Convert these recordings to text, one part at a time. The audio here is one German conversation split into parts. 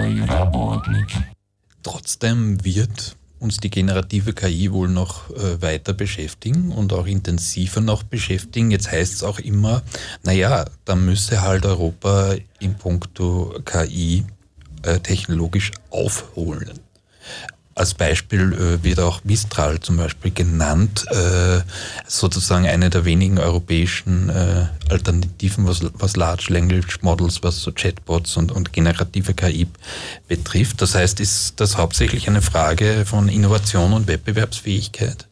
Trotzdem wird uns die generative KI wohl noch weiter beschäftigen und auch intensiver noch beschäftigen. Jetzt heißt es auch immer, da müsse halt Europa in puncto KI technologisch aufholen. Als Beispiel wird auch Mistral zum Beispiel genannt, sozusagen eine der wenigen europäischen Alternativen, was Large Language Models, was so Chatbots und generative KI betrifft. Das heißt, ist das hauptsächlich eine Frage von Innovation und Wettbewerbsfähigkeit?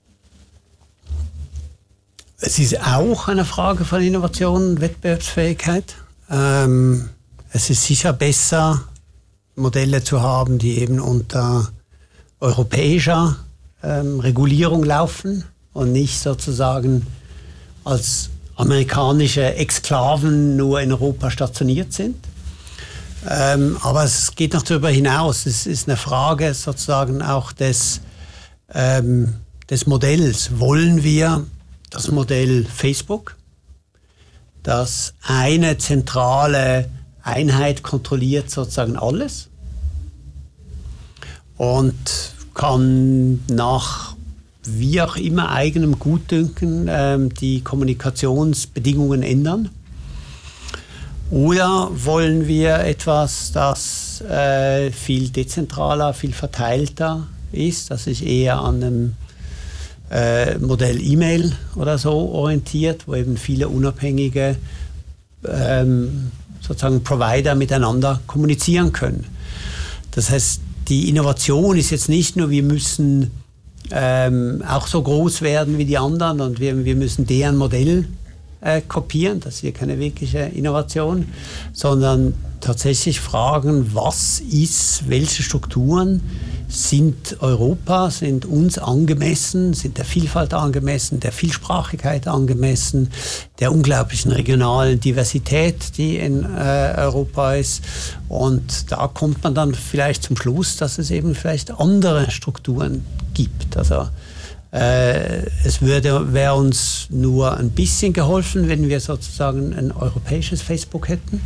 Es ist auch eine Frage von Innovation und Wettbewerbsfähigkeit. Es ist sicher besser, Modelle zu haben, die eben unter europäischer Regulierung laufen und nicht sozusagen als amerikanische Exklaven nur in Europa stationiert sind. Aber es geht noch darüber hinaus. Es ist eine Frage sozusagen auch des Modells. Wollen wir das Modell Facebook, das eine zentrale Einheit kontrolliert sozusagen alles und kann nach wie auch immer eigenem Gutdünken die Kommunikationsbedingungen ändern? Oder wollen wir etwas, das viel dezentraler, viel verteilter ist, das sich eher an einem Modell E-Mail oder so orientiert, wo eben viele unabhängige sozusagen Provider miteinander kommunizieren können. Das heißt, die Innovation ist jetzt nicht nur, wir müssen auch so groß werden wie die anderen und wir müssen deren Modell kopieren, das ist hier keine wirkliche Innovation, sondern tatsächlich fragen, welche Strukturen sind Europa, sind uns angemessen, sind der Vielfalt angemessen, der Vielsprachigkeit angemessen, der unglaublichen regionalen Diversität, die in Europa ist. Und da kommt man dann vielleicht zum Schluss, dass es eben vielleicht andere Strukturen gibt. Also es wäre uns nur ein bisschen geholfen, wenn wir sozusagen ein europäisches Facebook hätten.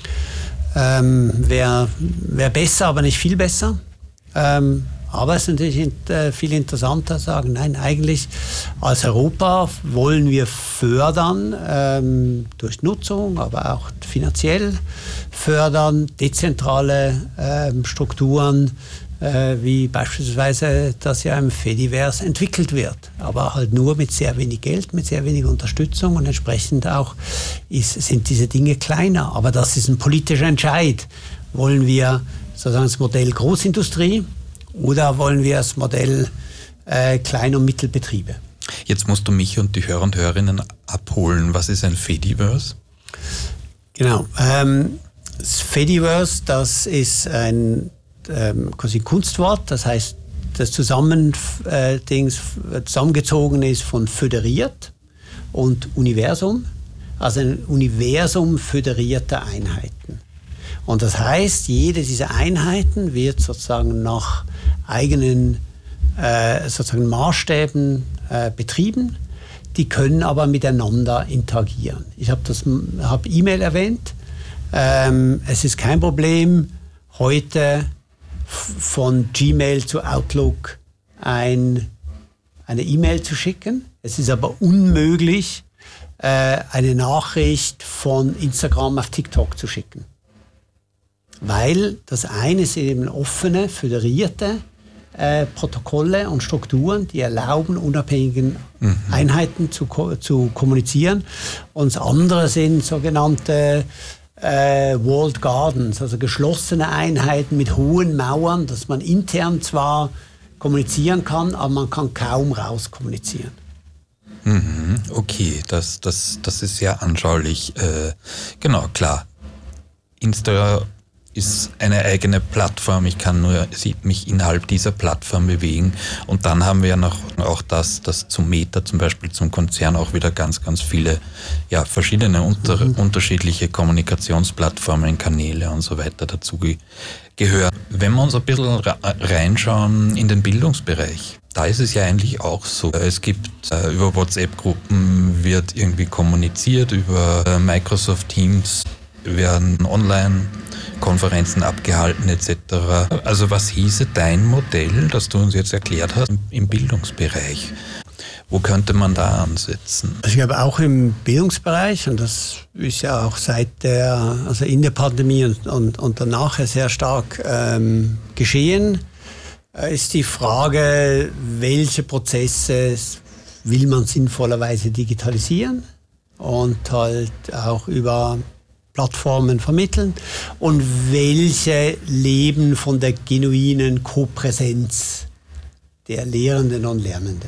Wäre besser, aber nicht viel besser. Aber es ist natürlich viel interessanter zu sagen, nein, eigentlich als Europa wollen wir fördern, durch Nutzung, aber auch finanziell fördern, dezentrale Strukturen, wie beispielsweise das ja im Fediverse entwickelt wird, aber halt nur mit sehr wenig Geld, mit sehr wenig Unterstützung und entsprechend auch sind diese Dinge kleiner. Aber das ist ein politischer Entscheid. Wollen wir sozusagen das Modell Großindustrie oder wollen wir das Modell Klein- und Mittelbetriebe? Jetzt musst du mich und die Hörer und Hörerinnen abholen. Was ist ein Fediverse? Genau. Das Fediverse, das ist ein quasi Kunstwort, das heißt, das zusammengezogen ist von föderiert und Universum, also ein Universum föderierter Einheiten. Und das heißt, jede dieser Einheiten wird sozusagen nach eigenen sozusagen Maßstäben betrieben, die können aber miteinander interagieren. Ich habe E-Mail erwähnt. Es ist kein Problem, heute von Gmail zu Outlook eine E-Mail zu schicken. Es ist aber unmöglich, eine Nachricht von Instagram auf TikTok zu schicken. Weil das eine sind eben offene, föderierte Protokolle und Strukturen, die erlauben, unabhängigen Einheiten zu kommunizieren. Und das andere sind sogenannte Walled Gardens, also geschlossene Einheiten mit hohen Mauern, dass man intern zwar kommunizieren kann, aber man kann kaum rauskommunizieren. Okay, das ist sehr anschaulich. Genau, klar. Insta ist eine eigene Plattform. Ich kann nur mich innerhalb dieser Plattform bewegen. Und dann haben wir ja noch auch das zum Meta zum Beispiel, zum Konzern auch wieder ganz, ganz viele verschiedene unterschiedliche Kommunikationsplattformen, Kanäle und so weiter dazu gehören. Wenn wir uns ein bisschen reinschauen in den Bildungsbereich, da ist es ja eigentlich auch so. Es gibt über WhatsApp-Gruppen wird irgendwie kommuniziert, über Microsoft Teams werden online Konferenzen abgehalten etc. Also was hieße dein Modell, das du uns jetzt erklärt hast, im Bildungsbereich? Wo könnte man da ansetzen? Also ich glaube auch im Bildungsbereich, und das ist ja auch also in der Pandemie und danach sehr stark geschehen, ist die Frage, welche Prozesse will man sinnvollerweise digitalisieren und halt auch über Plattformen vermitteln und welche leben von der genuinen Kopräsenz der Lehrenden und Lernenden.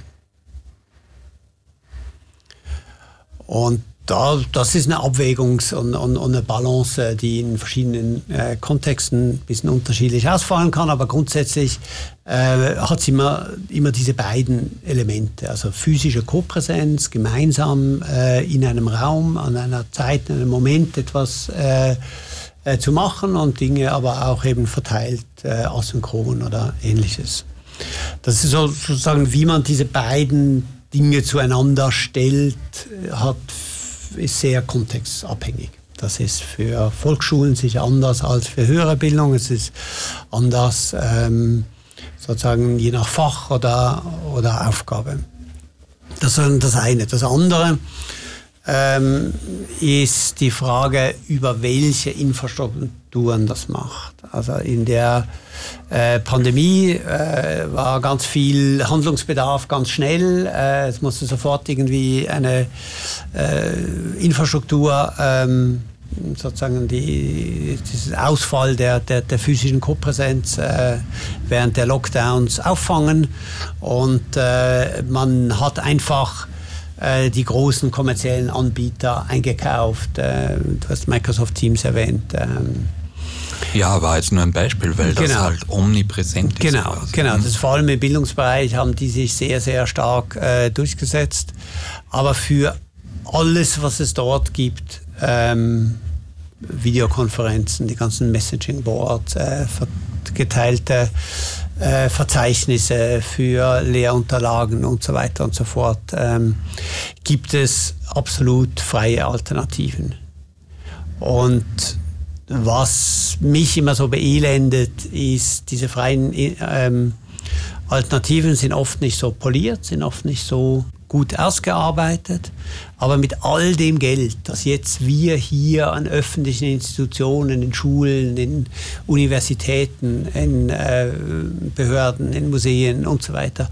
Und das ist eine Abwägungs- und eine Balance, die in verschiedenen Kontexten ein bisschen unterschiedlich ausfallen kann, aber grundsätzlich hat es immer diese beiden Elemente, also physische Kopräsenz, gemeinsam in einem Raum, an einer Zeit, in einem Moment etwas zu machen und Dinge aber auch eben verteilt, asynchron oder Ähnliches. Das ist sozusagen, wie man diese beiden Dinge zueinander stellt, ist sehr kontextabhängig. Das ist für Volksschulen sicher anders als für höhere Bildung. Es ist anders sozusagen je nach Fach oder Aufgabe. Das ist das eine. Das andere ist die Frage, über welche Infrastrukturen das macht. Also in der Pandemie war ganz viel Handlungsbedarf ganz schnell. Es musste sofort irgendwie eine Infrastruktur sozusagen diesen Ausfall der physischen Kopräsenz während der Lockdowns auffangen. Und man hat einfach die großen kommerziellen Anbieter eingekauft. Du hast Microsoft Teams erwähnt. Ja, war jetzt nur ein Beispiel, weil das halt omnipräsent ist. Genau. Das ist vor allem im Bildungsbereich haben die sich sehr, sehr stark durchgesetzt. Aber für alles, was es dort gibt, Videokonferenzen, die ganzen Messaging-Boards, geteilte Verzeichnisse für Lehrunterlagen und so weiter und so fort, gibt es absolut freie Alternativen. Und was mich immer so beelendet, ist, diese freien Alternativen sind oft nicht so poliert, sind oft nicht so gut ausgearbeitet, aber mit all dem Geld, das jetzt wir hier an öffentlichen Institutionen, in Schulen, in Universitäten, in Behörden, in Museen und so weiter,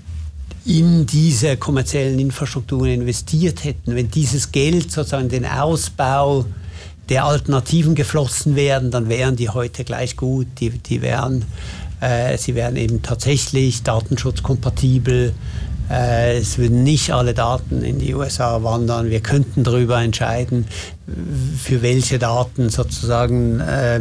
in diese kommerziellen Infrastrukturen investiert hätten, wenn dieses Geld sozusagen den Ausbau der Alternativen geflossen wären, dann wären die heute gleich gut. Sie wären eben tatsächlich datenschutzkompatibel. Es würden nicht alle Daten in die USA wandern. Wir könnten darüber entscheiden, für welche Daten sozusagen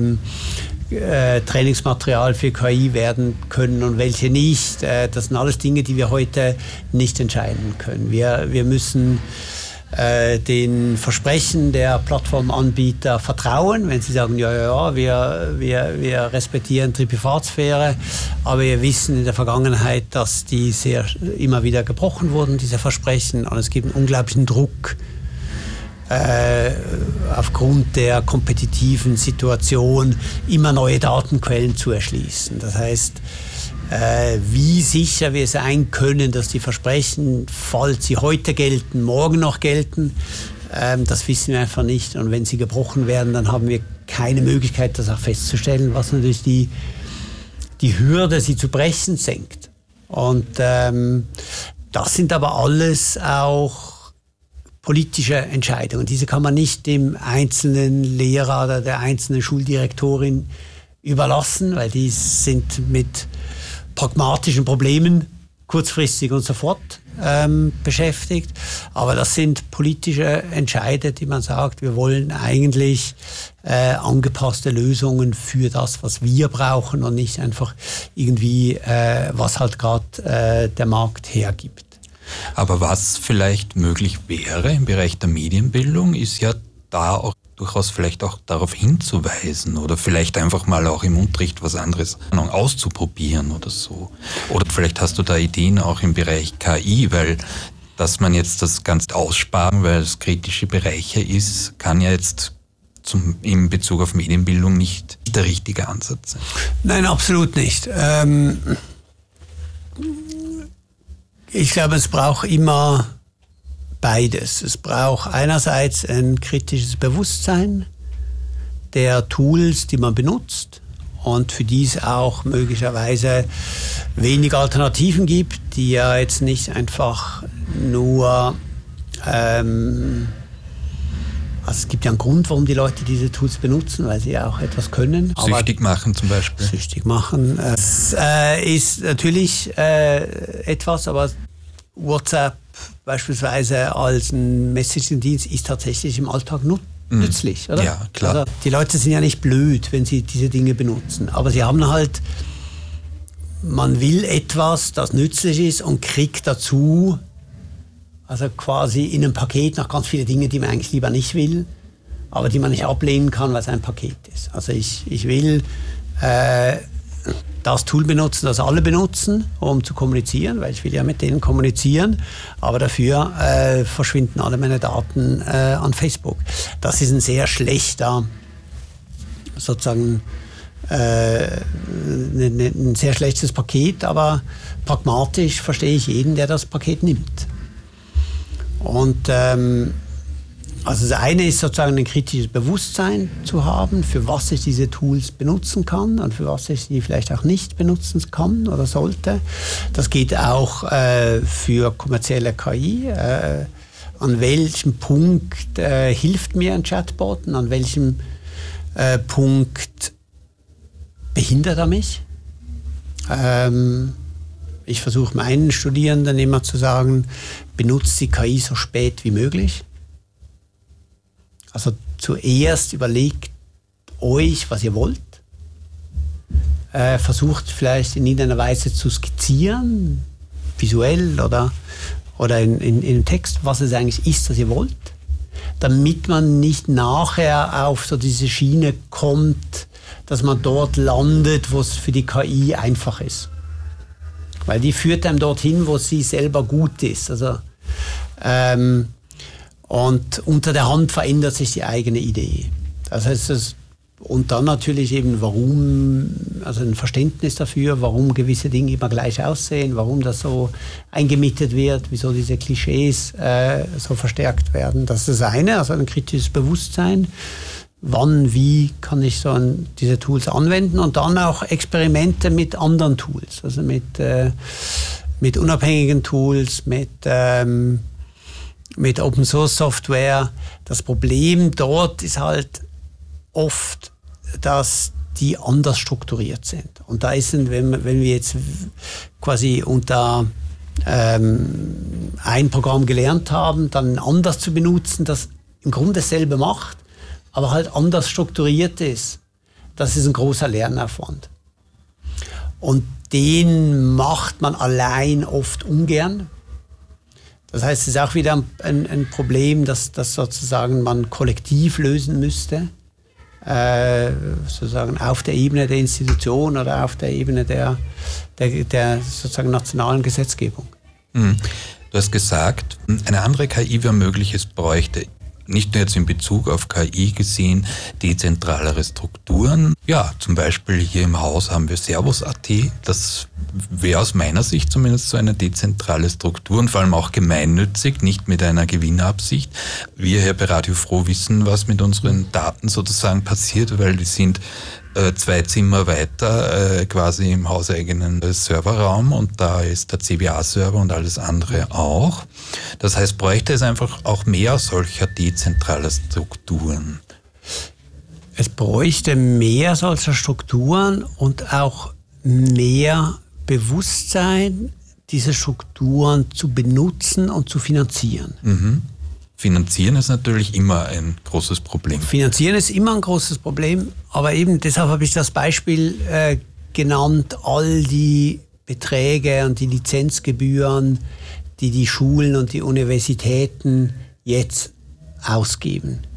Trainingsmaterial für KI werden können und welche nicht. Das sind alles Dinge, die wir heute nicht entscheiden können. Wir müssen den Versprechen der Plattformanbieter vertrauen, wenn sie sagen, wir respektieren die Privatsphäre, aber wir wissen in der Vergangenheit, dass die immer wieder gebrochen wurden, diese Versprechen, und es gibt einen unglaublichen Druck aufgrund der kompetitiven Situation, immer neue Datenquellen zu erschließen. Das heißt, wie sicher wir sein können, dass die Versprechen, falls sie heute gelten, morgen noch gelten, das wissen wir einfach nicht. Und wenn sie gebrochen werden, dann haben wir keine Möglichkeit, das auch festzustellen, was natürlich die Hürde, sie zu brechen, senkt. Und das sind aber alles auch politische Entscheidungen. Diese kann man nicht dem einzelnen Lehrer oder der einzelnen Schuldirektorin überlassen, weil die sind mit pragmatischen Problemen kurzfristig und sofort beschäftigt. Aber das sind politische Entscheide, die man sagt, wir wollen eigentlich angepasste Lösungen für das, was wir brauchen und nicht einfach irgendwie, was halt gerade der Markt hergibt. Aber was vielleicht möglich wäre im Bereich der Medienbildung, ist ja da auch durchaus vielleicht auch darauf hinzuweisen oder vielleicht einfach mal auch im Unterricht was anderes auszuprobieren oder so. Oder vielleicht hast du da Ideen auch im Bereich KI, weil dass man jetzt das ganz aussparen, weil es kritische Bereiche ist, kann ja jetzt in Bezug auf Medienbildung nicht der richtige Ansatz sein? Nein, absolut nicht. Ich glaube, es braucht immer beides. Es braucht einerseits ein kritisches Bewusstsein der Tools, die man benutzt und für die es auch möglicherweise wenig Alternativen gibt, die ja jetzt nicht einfach nur also es gibt ja einen Grund, warum die Leute diese Tools benutzen, weil sie ja auch etwas können. Süchtig machen zum Beispiel. Süchtig machen. Es ist natürlich etwas, aber WhatsApp beispielsweise als ein Messaging-Dienst ist tatsächlich im Alltag nützlich, oder? Ja, klar. Also die Leute sind ja nicht blöd, wenn sie diese Dinge benutzen, aber sie haben halt, man will etwas, das nützlich ist und kriegt dazu also quasi in einem Paket noch ganz viele Dinge, die man eigentlich lieber nicht will, aber die man nicht ablehnen kann, weil es ein Paket ist. Also ich will das Tool benutzen, das alle benutzen, um zu kommunizieren, weil ich will ja mit denen kommunizieren, aber dafür verschwinden alle meine Daten an Facebook. Das ist ein sehr schlechter, sozusagen ein sehr schlechtes Paket, aber pragmatisch verstehe ich jeden, der das Paket nimmt. Und also das eine ist sozusagen ein kritisches Bewusstsein zu haben, für was ich diese Tools benutzen kann und für was ich sie vielleicht auch nicht benutzen kann oder sollte. Das geht auch für kommerzielle KI. An welchem Punkt hilft mir ein Chatbot und an welchem Punkt behindert er mich? Ich versuche meinen Studierenden immer zu sagen, benutzt die KI so spät wie möglich. Also zuerst überlegt euch, was ihr wollt. Versucht vielleicht in irgendeiner Weise zu skizzieren, visuell oder in Text, was es eigentlich ist, was ihr wollt. Damit man nicht nachher auf so diese Schiene kommt, dass man dort landet, wo es für die KI einfach ist. Weil die führt einem dorthin, wo sie selber gut ist. Also, und unter der Hand verändert sich die eigene Idee. Das heißt, und dann natürlich eben, warum, also ein Verständnis dafür, warum gewisse Dinge immer gleich aussehen, warum das so eingemietet wird, wieso diese Klischees so verstärkt werden. Das ist das eine, also ein kritisches Bewusstsein. Wann, wie kann ich diese Tools anwenden und dann auch Experimente mit anderen Tools, also mit unabhängigen Tools, mit Open Source Software. Das Problem dort ist halt oft, dass die anders strukturiert sind. Und da ist, wenn wir jetzt quasi unter ein Programm gelernt haben, dann anders zu benutzen, das im Grunde dasselbe macht, aber halt anders strukturiert ist, das ist ein großer Lernaufwand. Und den macht man allein oft ungern. Das heißt, es ist auch wieder ein Problem, das sozusagen man kollektiv lösen müsste, sozusagen auf der Ebene der Institution oder auf der Ebene der sozusagen nationalen Gesetzgebung. Du hast gesagt, eine andere KI wäre möglich, es bräuchte nicht nur jetzt in Bezug auf KI gesehen, dezentralere Strukturen. Ja, zum Beispiel hier im Haus haben wir Servus.at. Das wäre aus meiner Sicht zumindest so eine dezentrale Struktur und vor allem auch gemeinnützig, nicht mit einer Gewinnabsicht. Wir hier bei Radio Froh wissen, was mit unseren Daten sozusagen passiert, weil die sind 2 Zimmer weiter, quasi im hauseigenen Serverraum und da ist der CWA-Server und alles andere auch. Das heißt, bräuchte es einfach auch mehr solcher dezentraler Strukturen? Es bräuchte mehr solcher Strukturen und auch mehr Bewusstsein, diese Strukturen zu benutzen und zu finanzieren. Mhm. Finanzieren ist natürlich immer ein großes Problem. Finanzieren ist immer ein großes Problem, aber eben deshalb habe ich das Beispiel genannt, all die Beträge und die Lizenzgebühren, die die Schulen und die Universitäten jetzt ausgeben.